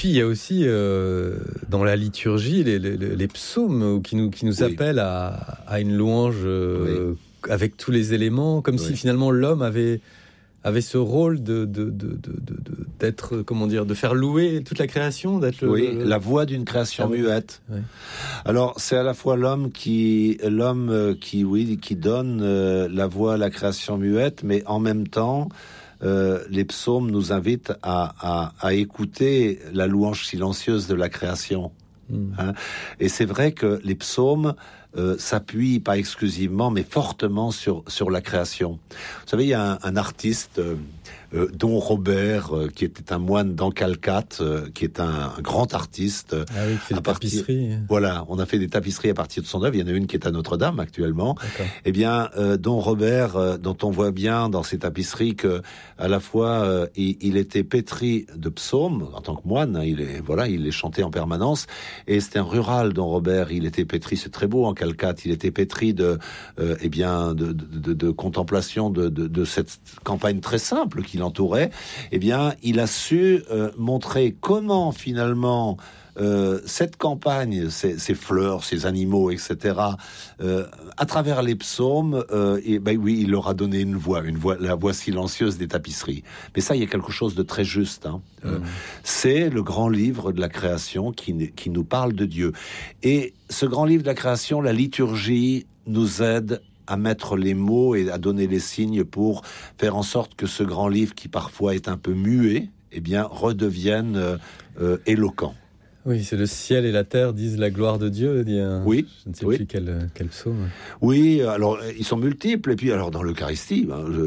Puis il y a aussi dans la liturgie les psaumes qui nous appellent à une louange avec tous les éléments, comme si finalement l'homme avait ce rôle d'être, comment dire, de faire louer toute la création, d'être la voix d'une création muette. Oui. Alors c'est à la fois l'homme qui donne la voix à la création muette, mais en même temps les psaumes nous invitent à écouter la louange silencieuse de la création. Et c'est vrai que les psaumes s'appuient pas exclusivement, mais fortement sur la création. Vous savez, il y a un artiste, Don Robert, qui était un moine dans Calcate, qui est un grand artiste. Ah oui, qui fait des tapisseries. Voilà, on a fait des tapisseries à partir de son œuvre. Il y en a une qui est à Notre-Dame actuellement. D'accord. Eh bien, Don Robert, dont on voit bien dans ses tapisseries que, à la fois, il était pétri de psaumes en tant que moine. Il les chantait en permanence. Et c'était un rural, Don Robert. Il était pétri, c'est très beau en Calcate. Il était pétri de contemplation de cette campagne très simple qui l'entourait. Eh bien, il a su montrer comment finalement cette campagne, ces fleurs, ces animaux, etc., à travers les psaumes, il leur a donné une voix, la voix silencieuse des tapisseries. Mais ça, il y a quelque chose de très juste. C'est le grand livre de la création qui nous parle de Dieu. Et ce grand livre de la création, la liturgie, nous aide à mettre les mots et à donner les signes pour faire en sorte que ce grand livre, qui parfois est un peu muet, redevienne éloquent. Oui, c'est le ciel et la terre disent la gloire de Dieu. Oui. Je ne sais plus quel psaume. Oui, alors ils sont multiples. Et puis alors dans l'Eucharistie,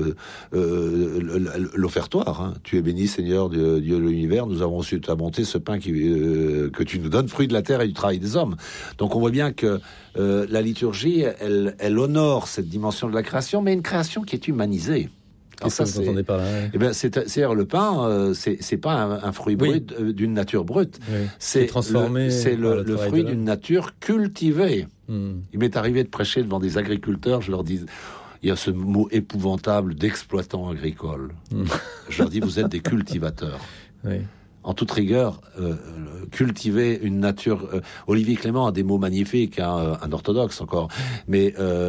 l'offertoire. Tu es béni, Seigneur, Dieu de l'univers. Nous avons reçu de ta bonté ce pain que tu nous donnes, fruit de la terre et du travail des hommes. Donc on voit bien que la liturgie, elle honore cette dimension de la création, mais une création qui est humanisée. Qu'est-ce que vous entendez par là ? C'est-à-dire le pain, c'est pas un fruit brut d'une nature brute. Oui. C'est transformé. C'est le fruit d'une nature cultivée. Il m'est arrivé de prêcher devant des agriculteurs. Je leur dis, il y a ce mot épouvantable d'exploitants agricoles. Je leur dis, vous êtes des cultivateurs. Oui. En toute rigueur, cultiver une nature... Olivier Clément a des mots magnifiques, un orthodoxe encore, mais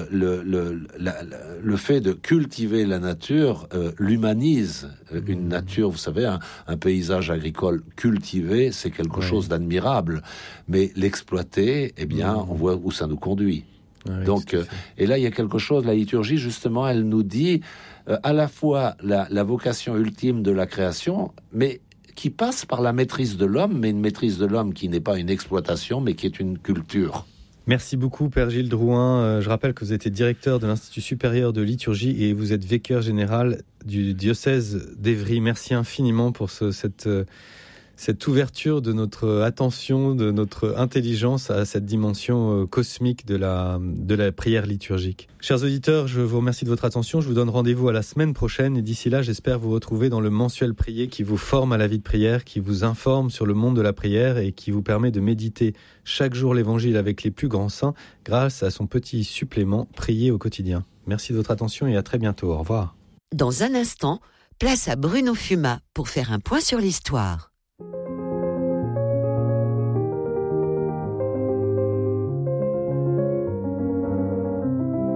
le fait de cultiver la nature l'humanise. Une nature, vous savez, un paysage agricole cultivé, c'est quelque chose d'admirable. Mais l'exploiter, on voit où ça nous conduit. Oui, donc, et là, il y a quelque chose, la liturgie, justement, elle nous dit à la fois la vocation ultime de la création, mais qui passe par la maîtrise de l'homme, mais une maîtrise de l'homme qui n'est pas une exploitation, mais qui est une culture. Merci beaucoup, Père Gilles Drouin. Je rappelle que vous êtes directeur de l'Institut supérieur de liturgie et vous êtes vicaire général du diocèse d'Évry. Merci infiniment pour cette ouverture de notre attention, de notre intelligence à cette dimension cosmique de la prière liturgique. Chers auditeurs, je vous remercie de votre attention. Je vous donne rendez-vous à la semaine prochaine et d'ici là, j'espère vous retrouver dans le mensuel prier qui vous forme à la vie de prière, qui vous informe sur le monde de la prière et qui vous permet de méditer chaque jour l'évangile avec les plus grands saints grâce à son petit supplément Prier au quotidien. Merci de votre attention et à très bientôt. Au revoir. Dans un instant, place à Bruno Fumat pour faire un point sur l'histoire.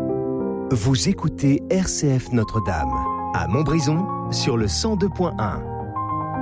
Vous écoutez RCF Notre-Dame, à Montbrison, sur le 102.1.